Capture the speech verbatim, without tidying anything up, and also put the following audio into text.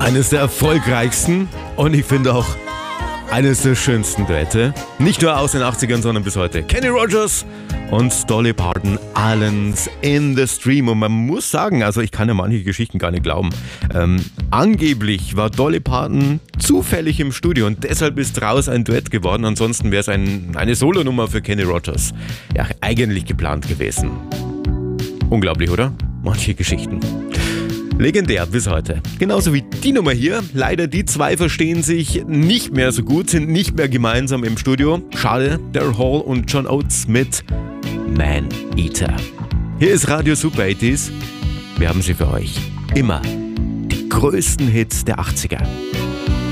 Eines der erfolgreichsten und ich finde auch eines der schönsten Duette. Nicht nur aus den achtzigern, sondern bis heute. Kenny Rogers und Dolly Parton, Islands in the Stream. Und man muss sagen, also ich kann ja manche Geschichten gar nicht glauben. Ähm, angeblich war Dolly Parton zufällig im Studio und deshalb ist draus ein Duett geworden. Ansonsten wäre es ein, eine Solonummer für Kenny Rogers. Ja, eigentlich geplant gewesen. Unglaublich, oder? Manche Geschichten. Legendär bis heute. Genauso wie die Nummer hier. Leider die zwei verstehen sich nicht mehr so gut, sind nicht mehr gemeinsam im Studio. Schade, Daryl Hall und John Oates mit Man Eater. Hier ist Radio Super achtziger. Wir haben sie für euch. Immer die größten Hits der achtziger.